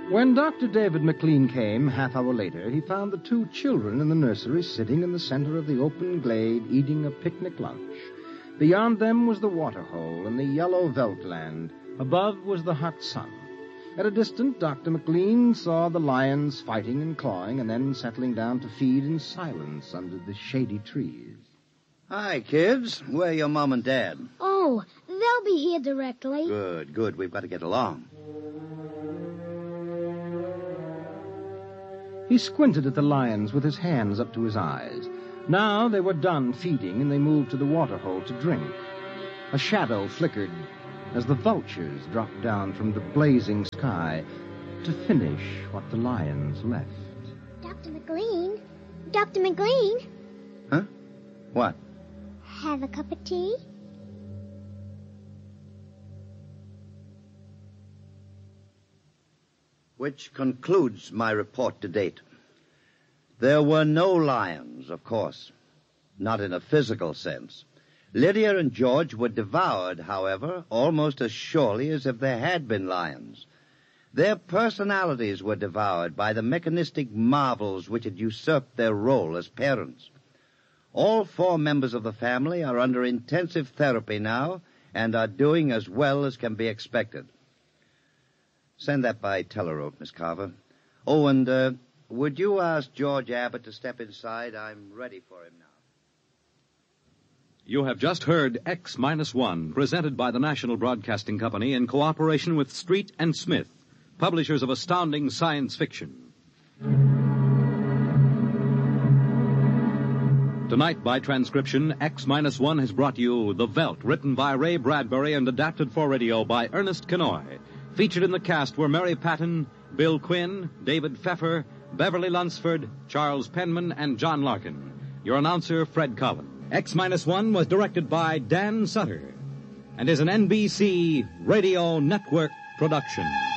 When Dr. David McLean came, half-hour later, he found the two children in the nursery sitting in the center of the open glade eating a picnic lunch. Beyond them was the waterhole and the yellow veldland. Above was the hot sun. At a distance, Dr. McLean saw the lions fighting and clawing and then settling down to feed in silence under the shady trees. Hi, kids. Where are your mom and dad? Oh, they'll be here directly. Good. We've got to get along. He squinted at the lions with his hands up to his eyes. Now they were done feeding, and they moved to the waterhole to drink. A shadow flickered as the vultures dropped down from the blazing sky to finish what the lions left. Dr. McLean? Dr. McLean? Huh? What? Have a cup of tea? Which concludes my report to date. There were no lions, of course. Not in a physical sense. Lydia and George were devoured, however, almost as surely as if there had been lions. Their personalities were devoured by the mechanistic marvels which had usurped their role as parents. All 4 members of the family are under intensive therapy now and are doing as well as can be expected. Send that by telerope, Miss Carver. Oh, and would you ask George Abbott to step inside? I'm ready for him now. You have just heard X-1, presented by the National Broadcasting Company in cooperation with Street and Smith, publishers of astounding science fiction. Tonight, by transcription, X-1 has brought you The Veldt, written by Ray Bradbury and adapted for radio by Ernest Kenoy. Featured in the cast were Mary Patton, Bill Quinn, David Pfeffer, Beverly Lunsford, Charles Penman, and John Larkin. Your announcer, Fred Collins. X-1 was directed by Dan Sutter and is an NBC Radio Network production.